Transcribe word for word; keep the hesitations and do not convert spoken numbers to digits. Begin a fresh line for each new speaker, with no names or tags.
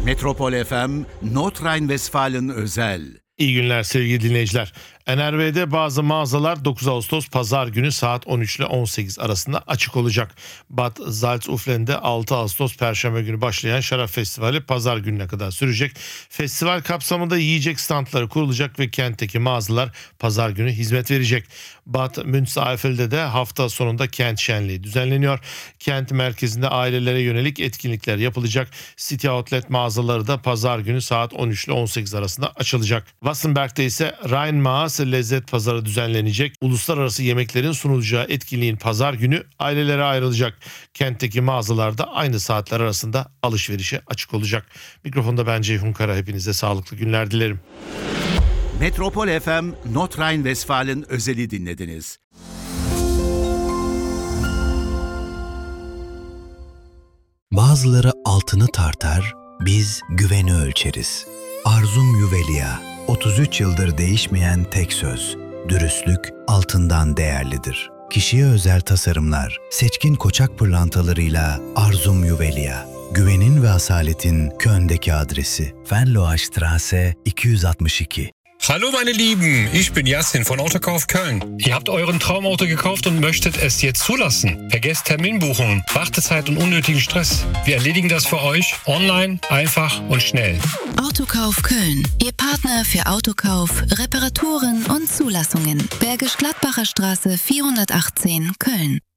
Metropol F M, Nordrhein-Westfalen özel.
İyi günler sevgili dinleyiciler. N R V'de bazı mağazalar dokuz Ağustos Pazar günü saat on üç ile on sekiz arasında açık olacak. Bad Salzuflen'de altı Ağustos Perşembe günü başlayan Şarap Festivali Pazar gününe kadar sürecek. Festival kapsamında yiyecek standları kurulacak ve kentteki mağazalar Pazar günü hizmet verecek. Bad Münstereifel'de de hafta sonunda kent şenliği düzenleniyor. Kent merkezinde ailelere yönelik etkinlikler yapılacak. City Outlet mağazaları da Pazar günü saat on üç ile on sekiz arasında açılacak. Wassenberg'de ise Rheinmaß Lezzet Pazarı düzenlenecek. Uluslararası yemeklerin sunulacağı etkinliğin pazar günü ailelere ayrılacak. Kentteki mağazalarda aynı saatler arasında alışverişe açık olacak. Mikrofonda ben Ceyhun Kara, hepinize sağlıklı günler dilerim.
Metropol F M, Nordrhein-Westfalen özeli dinlediniz.
Bazıları altını tartar, biz güveni ölçeriz. Arzum Juvelia, otuz üç yıldır değişmeyen tek söz. Dürüstlük altından değerlidir. Kişiye özel tasarımlar, seçkin koçak pırlantalarıyla Arzum Juvelia. Güvenin ve asaletin Köln'deki adresi. Venloa Straße iki yüz altmış iki.
Hallo meine Lieben, ich bin Yassin von Autokauf Köln. Ihr habt euren Traumauto gekauft und möchtet es jetzt zulassen. Vergesst Terminbuchungen, Wartezeit und unnötigen Stress. Wir erledigen das für euch online, einfach und schnell.
Autokauf Köln, Ihr Partner für Autokauf, Reparaturen und Zulassungen. Bergisch Gladbacher Straße vierhundertachtzehn, Köln.